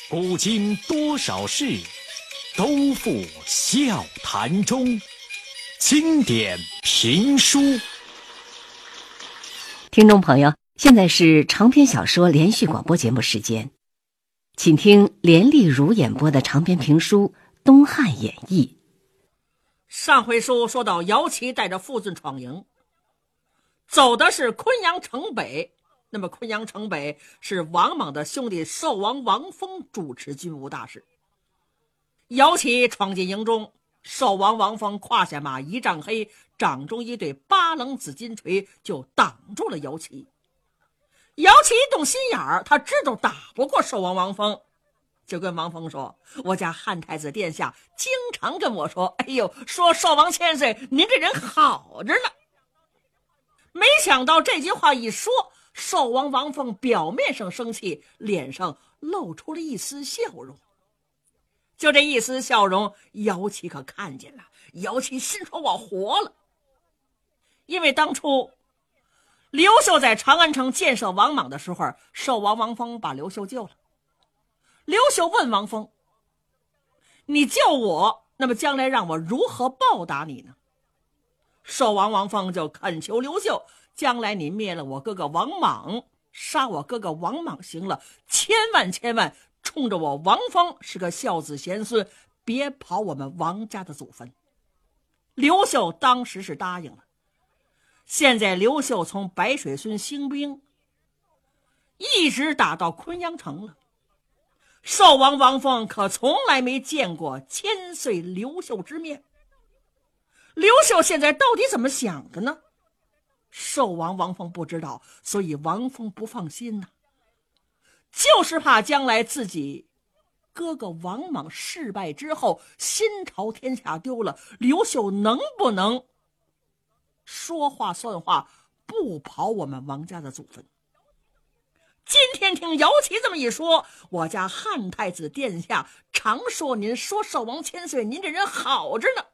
古今多少事，都付笑谈中。经典评书。 听众朋友，现在是长篇小说连续广播节目时间，请听连丽如演播的长篇评书《东汉演义》。 上回书说到姚齐带着父尊闯营，走的是昆阳城北。那么昆阳城北是王莽的兄弟寿王王峰主持军务大事。姚齐闯进营中，寿王王峰胯下马一丈黑，掌中一对八棱紫金锤，就挡住了姚齐。姚齐一动心眼儿，他知道打不过寿王王峰，就跟王峰说：我家汉太子殿下经常跟我说，哎呦，说寿王千岁，您这人好着呢。没想到这句话一说，寿王王峰表面上生气，脸上露出了一丝笑容。就这一丝笑容，姚齐可看见了。姚齐心说我活了。因为当初刘秀在长安城建设王莽的时候，寿王王峰把刘秀救了。刘秀问王峰：你救我，那么将来让我如何报答你呢？寿王王峰就恳求刘秀，将来你灭了我哥哥王莽，杀我哥哥王莽行了，千万冲着我王峰是个孝子贤孙，别跑我们王家的祖坟。刘秀当时是答应了。现在刘秀从白水村兴兵，一直打到昆阳城了。寿王王峰可从来没见过千岁刘秀之面。刘秀现在到底怎么想的呢？寿王王峰不知道，所以王峰不放心呐，就是怕将来自己哥哥王莽失败之后，心朝天下丢了，刘秀能不能说话算话，不跑我们王家的祖坟？今天听姚齐这么一说，我家汉太子殿下常说您说寿王千岁，您这人好着呢。